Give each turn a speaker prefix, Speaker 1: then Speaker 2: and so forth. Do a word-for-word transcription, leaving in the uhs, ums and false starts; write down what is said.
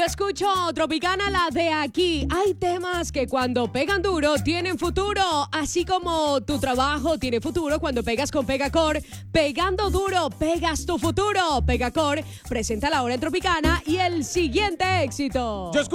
Speaker 1: Yo escucho Tropicana, la de aquí. Hay temas que cuando pegan duro tienen futuro, así como tu trabajo tiene futuro cuando pegas con Pegacor. Pegando duro, pegas tu futuro. Pegacor presenta la hora en Tropicana y el siguiente éxito.
Speaker 2: Yo escucho